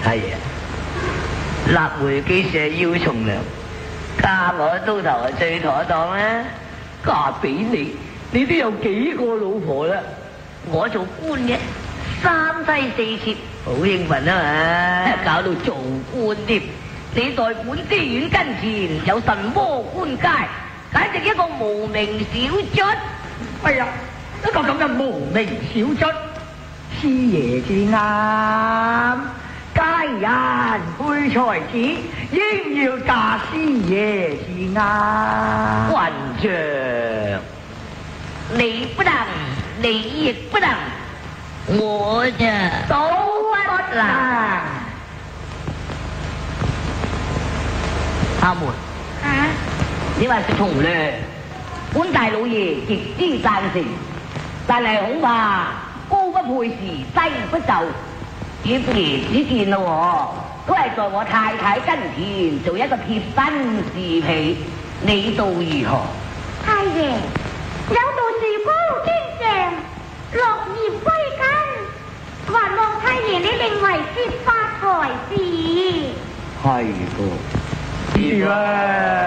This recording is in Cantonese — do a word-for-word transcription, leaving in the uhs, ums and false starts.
係啊，立回幾時係要從良，嫁我刀頭係最妥當啦。嫁俾你，你都有幾個老婆啦？我做官嘅，三妻四妾，好興奮啊嘛！搞到做官添，你代本知縣跟前有神魔官階，簡直一個無名小卒。 哎呀，一個咁嘅無名小卒，師爺至啱。佳人配才子，應要嫁師爺至啱。 混帳，你不能，你亦不能，我就都不能。阿門， 啊， 你話是從良，本大老爺極之贊成，但係恐怕高不配時，低不就。葉爺只見咯，都係在我太太跟前做一個貼身侍婢，你道如何？ 太爺有道是高天上，落葉歸根，還望太爺你另為說法才是。 係噃， 是啦。